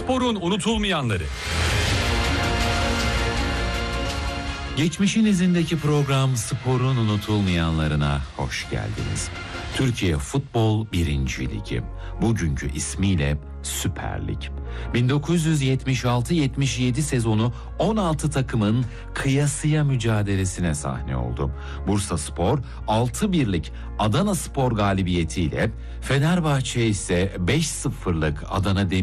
Sporun unutulmayanları. Geçmişin izindeki program Sporun unutulmayanlarına hoş geldiniz. Türkiye Futbol 1. Ligi, bugünkü ismiyle Süper Lig. 1976-77 sezonu 16 takımın kıyasıya mücadelesine sahne oldu. Bursaspor 6-1'lik Adanaspor galibiyetiyle, Fenerbahçe ise 5-0'lık Adana